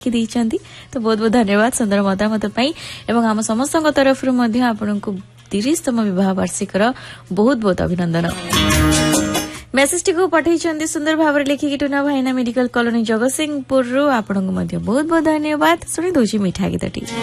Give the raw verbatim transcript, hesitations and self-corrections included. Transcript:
ଦେଇଛନ୍ତି ତ ବହୁତ ବହୁତ ଧନ୍ୟବାଦ ସୁନ୍ଦର ମତାମତ ପାଇଁ ଏବଂ ଆମ ସମସ୍ତଙ୍କ ତରଫରୁ ମଧ୍ୟ ଆପଣଙ୍କୁ ତିରିଶତମ ବିବାହ ବାର୍ଷିକର ବହୁତ ବହୁତ ଅଭିନନ୍ଦନ। मेसेजटी पठाई सुंदर भाव लिखिकी टुना भाईना मेडिकल कॉलोनी जगतसिंहपुर आपको बहुत बहुत धन्यवाद। शुणी दूसरी मिठा गीतटी।